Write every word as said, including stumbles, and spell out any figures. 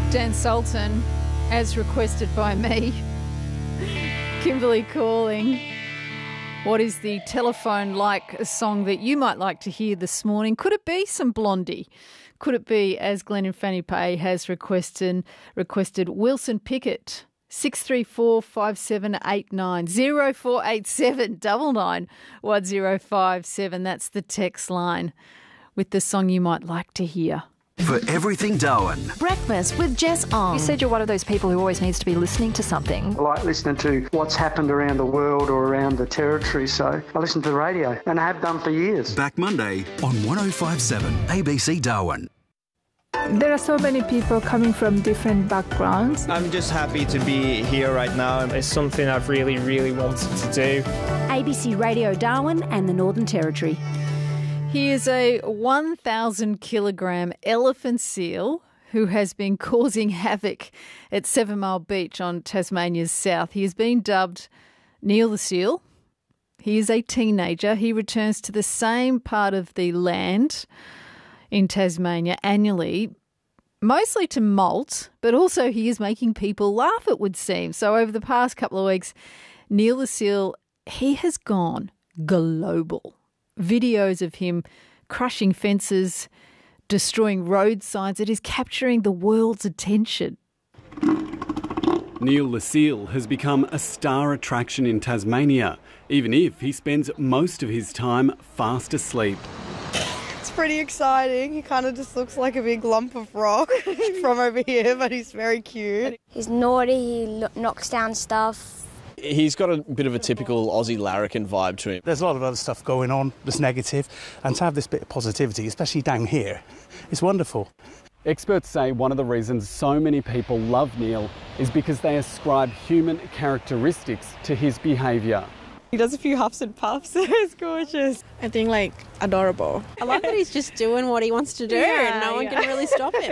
Dan Sultan, as requested by me. Kimberly calling. What is the telephone-like song that you might like to hear this morning? Could it be some Blondie? Could it be, as Glenn and Fanny Pay has requested, requested Wilson Pickett? six three four, five seven eight nine, zero four eight seven, nine nine one zero five seven. That's the text line with the song you might like to hear. For everything Darwin. Breakfast with Jess Ong. You said you're one of those people who always needs to be listening to something. I like listening to what's happened around the world or around the territory, so I listen to the radio, and I have done for years. Back Monday on one oh five seven A B C Darwin. There are so many people coming from different backgrounds. I'm just happy to be here right now. It's something I've really, really wanted to do. A B C Radio Darwin and the Northern Territory. He is a one thousand kilogram elephant seal who has been causing havoc at Seven Mile Beach on Tasmania's south. He has been dubbed Neil the Seal. He is a teenager. He returns to the same part of the land in Tasmania annually, mostly to molt, but also he is making people laugh, it would seem. So over the past couple of weeks, Neil the Seal, he has gone global. Videos of him crushing fences, destroying road signs. It is capturing the world's attention. Neil the Seal has become a star attraction in Tasmania, even if he spends most of his time fast asleep. It's pretty exciting. He kind of just looks like a big lump of rock from over here, but he's very cute. He's naughty, he lo- knocks down stuff. He's got a bit of a typical Aussie larrikin vibe to him. There's a lot of other stuff going on that's negative, and to have this bit of positivity, especially down here, is wonderful. Experts say one of the reasons so many people love Neil is because they ascribe human characteristics to his behaviour. He does a few huffs and puffs. It's gorgeous. I think, like, adorable. I love that he's just doing what he wants to do Yeah, and no one yeah. can really stop him.